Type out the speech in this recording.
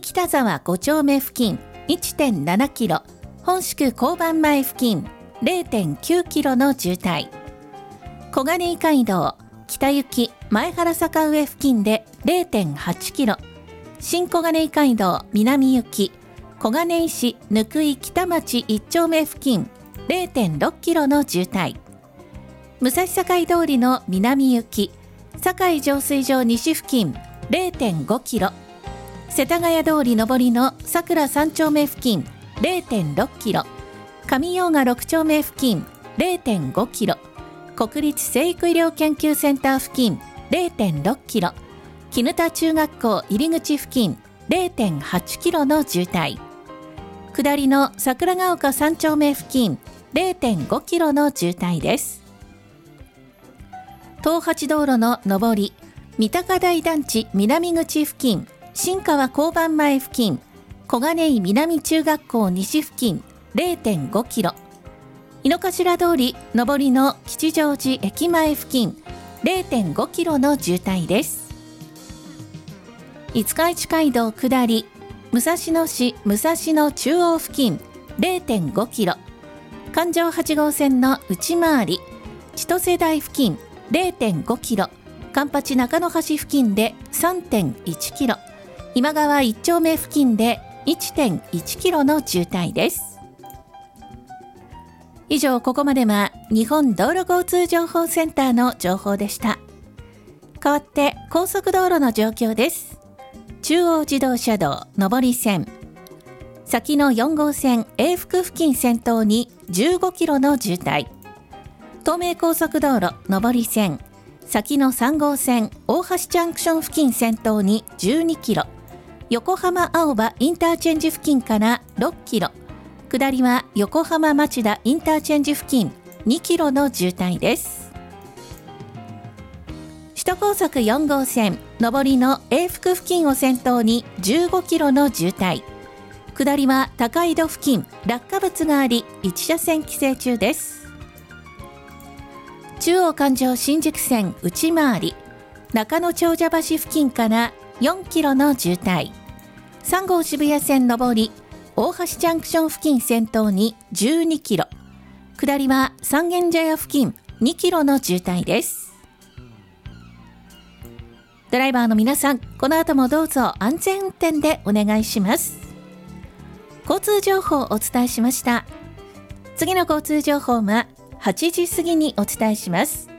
北沢5丁目付近 1.7 キロ、本宿交番前付近 0.9 キロの渋滞。小金井街道北行き前原坂上付近で 0.8 キロ、新小金井街道南行き小金井市貫井北町1丁目付近 0.6 キロの渋滞。武蔵境通りの南行き堺浄水場西付近 0.5 キロ、世田谷通り上りの桜3丁目付近 0.6 キロ、上用賀6丁目付近 0.5 キロ、国立成育医療研究センター付近 0.6 キロ、絹田中学校入り口付近 0.8 キロの渋滞。下りの桜ヶ丘3丁目付近 0.5 キロの渋滞です。東八道路の上り三鷹台団地南口付近新川交番前付近小金井南中学校西付近 0.5 キロ、井の頭通り上りの吉祥寺駅前付近 0.5 キロの渋滞です。五日市街道下り武蔵野市武蔵野中央付近 0.5 キロ、環状8号線の内回り千歳台付近 0.5 キロ、環八中野橋付近で 3.1 キロ、今川1丁目付近で 1.1 キロの渋滞です。以上、ここまでは日本道路交通情報センターの情報でした。代わって高速道路の状況です。中央自動車道上り線、先の4号線永福付近先頭に15キロの渋滞。東名高速道路上り線、先の3号線大橋ジャンクション付近先頭に12キロ、横浜青葉インターチェンジ付近から6キロ、下りは横浜町田インターチェンジ付近2キロの渋滞です。首都高速4号線上りの永福付近を先頭に15キロの渋滞。下りは高井戸付近落下物があり1車線規制中です。中央環状新宿線内回り中野長者橋付近から4キロの渋滞。3号渋谷線上り大橋ジャンクション付近先頭に12キロ、下りは三軒茶屋付近2キロの渋滞です。ドライバーの皆さん、この後もどうぞ安全運転でお願いします。交通情報をお伝えしました。次の交通情報は8時過ぎにお伝えします。